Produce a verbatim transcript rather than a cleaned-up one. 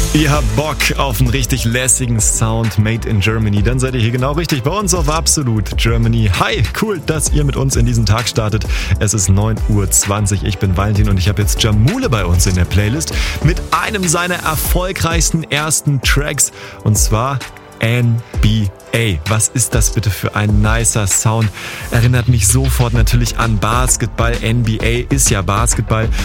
Ihr habt Bock auf einen richtig lässigen Sound made in Germany, dann seid ihr hier genau richtig bei uns auf Absolut Germany. Hi, cool, dass ihr mit uns in diesen Tag startet. Es ist neun Uhr zwanzig, ich bin Valentin und ich habe jetzt Jamule bei uns in der Playlist mit einem seiner erfolgreichsten ersten Tracks und zwar N B A. Was ist das bitte für ein nicer Sound? Erinnert mich sofort natürlich an Basketball. N B A ist ja Basketball